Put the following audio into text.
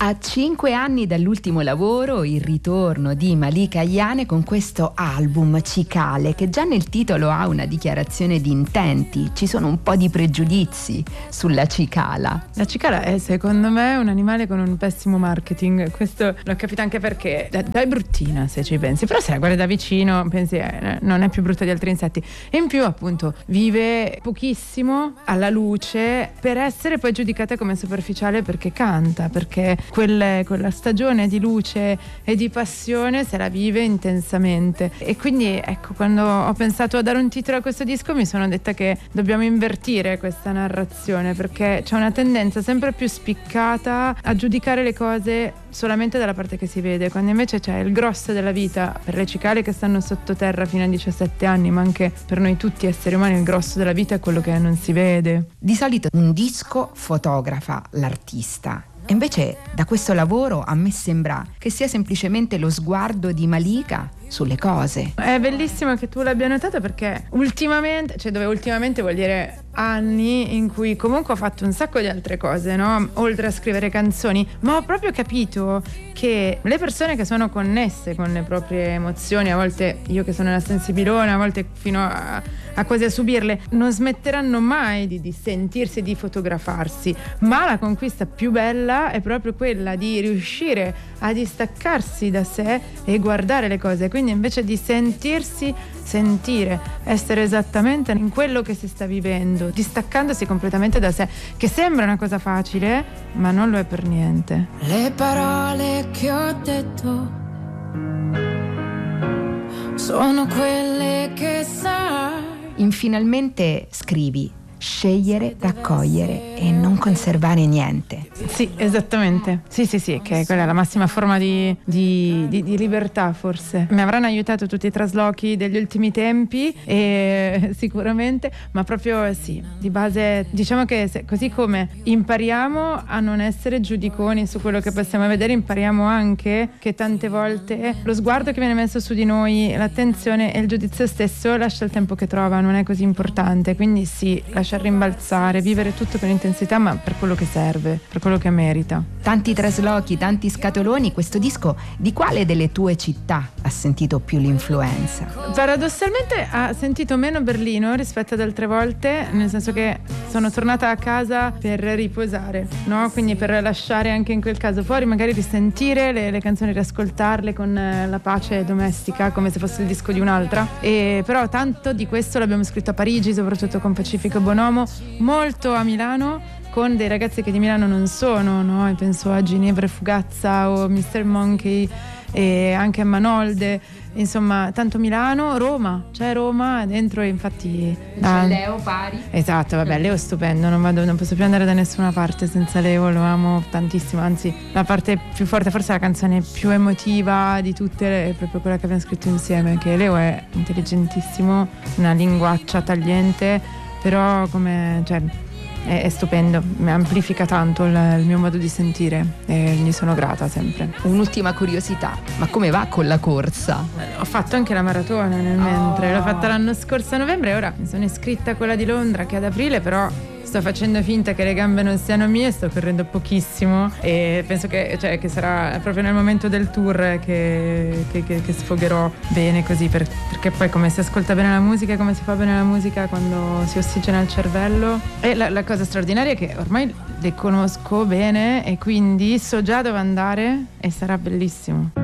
A 5 anni dall'ultimo lavoro, il ritorno di Malika Ayane con questo album Cicale, che già nel titolo ha una dichiarazione di intenti. Ci sono un po' di pregiudizi sulla cicala. La cicala è, secondo me, un animale con un pessimo marketing. Questo l'ho capito anche perché è bruttina, se ci pensi, però se la guardi da vicino pensi non è più brutta di altri insetti. E in più, appunto, vive pochissimo alla luce per essere poi giudicata come superficiale, perché canta, perché quella stagione di luce e di passione se la vive intensamente. E quindi ecco, quando ho pensato a dare un titolo a questo disco mi sono detta che dobbiamo invertire questa narrazione, perché c'è una tendenza sempre più spiccata a giudicare le cose solamente dalla parte che si vede, quando invece c'è il grosso della vita per le cicale che stanno sottoterra fino a 17 anni, ma anche per noi tutti esseri umani il grosso della vita è quello che non si vede. Di solito un disco fotografa l'artista. E invece da questo lavoro a me sembra che sia semplicemente lo sguardo di Malika sulle cose. È bellissimo che tu l'abbia notato, perché ultimamente, cioè dove ultimamente vuol dire anni in cui comunque ho fatto un sacco di altre cose, no? Oltre a scrivere canzoni, ma ho proprio capito che le persone che sono connesse con le proprie emozioni, a volte io che sono una sensibilona, a volte fino a quasi a subirle, non smetteranno mai di sentirsi e di fotografarsi. Ma la conquista più bella è proprio quella di riuscire a distaccarsi da sé e guardare le cose, quindi invece di sentirsi, sentire, essere esattamente in quello che si sta vivendo, distaccandosi completamente da sé, che sembra una cosa facile, ma non lo è per niente. Le parole che ho detto sono quelle che sai. In Finalmente scrivi: scegliere, raccogliere e non conservare niente. Sì, esattamente. Sì, che quella è la massima forma di libertà, forse. Mi avranno aiutato tutti i traslochi degli ultimi tempi, e sicuramente, ma proprio sì, di base diciamo che così come impariamo a non essere giudiconi su quello che possiamo vedere, impariamo anche che tante volte lo sguardo che viene messo su di noi, l'attenzione e il giudizio stesso lascia il tempo che trova, non è così importante. Quindi sì, lasciar rimbalzare, vivere tutto con intensità, ma per quello che serve, per quello che merita. Tanti traslochi, tanti scatoloni. Questo disco di quale delle tue città ha sentito più l'influenza? Paradossalmente ha sentito meno Berlino rispetto ad altre volte, nel senso che sono tornata a casa per riposare, no? Quindi per lasciare anche in quel caso fuori, magari risentire le canzoni, riascoltarle con la pace domestica, come se fosse il disco di un'altra. E però tanto di questo l'abbiamo scritto a Parigi, soprattutto con Pacifico Bonomo, molto a Milano, con dei ragazzi che di Milano non sono, no? E penso a Ginevra Fugazza o Mr. Monkey e anche a Manolde, insomma tanto Milano, Roma, c'è Roma dentro, e infatti c'è Leo Pari. Esatto, vabbè, Leo è stupendo, non posso più andare da nessuna parte senza Leo, lo amo tantissimo, anzi la parte più forte, forse la canzone più emotiva di tutte è proprio quella che abbiamo scritto insieme, che Leo è intelligentissimo, una linguaccia tagliente, però è stupendo, mi amplifica tanto il mio modo di sentire e gli sono grata sempre. Un'ultima curiosità, ma come va con la corsa? Ho fatto anche la maratona nel mentre, l'ho fatta l'anno scorso a novembre e ora mi sono iscritta a quella di Londra che è ad aprile, però sto facendo finta che le gambe non siano mie, sto correndo pochissimo e penso che sarà proprio nel momento del tour che sfogherò bene così, perché poi come si ascolta bene la musica, come si fa bene la musica quando si ossigena il cervello. E la cosa straordinaria è che ormai le conosco bene e quindi so già dove andare e sarà bellissimo.